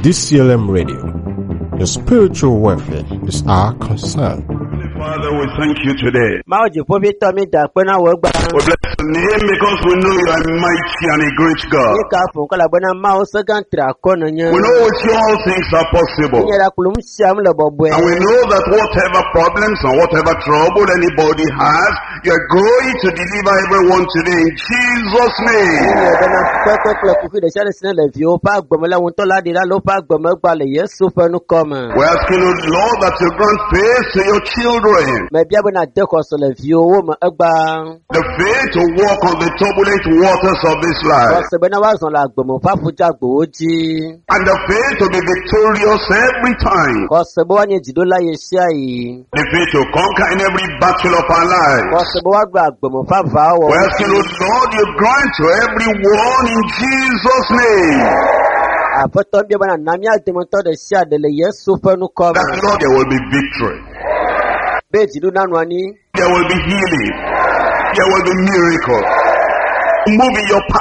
DCLM Radio. Your spiritual welfare is our concern. Father, we thank you today. We bless your name because we know you are mighty and a great God. We know with you all things are possible. And we know that whatever problems and whatever trouble anybody has, you are going to deliver everyone today in Jesus' name. We're asking you, Lord, that you grant faith to your children. The faith to walk on the turbulent waters of this life. And the faith to be victorious every time. The faith to conquer in every battle of our lives. We're asking you, Lord, you grant to everyone in Jesus' name. That, Lord, there will be victory. There will be healing. There will be miracles. Move in your